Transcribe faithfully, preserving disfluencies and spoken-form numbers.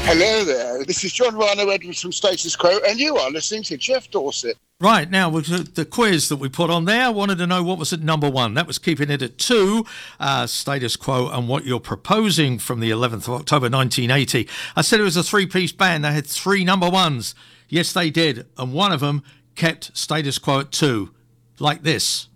Hello there, this is John Rhino Edwards from Status Quo, and you are listening to Jeff Dorset. Right, now, with the quiz that we put on there, I wanted to know what was at number one. That was keeping it at two, uh, Status Quo, and what you're proposing from the eleventh of October nineteen eighty. I said it was a three-piece band. They had three number ones. Yes, they did, and one of them kept Status Quo at two, like this.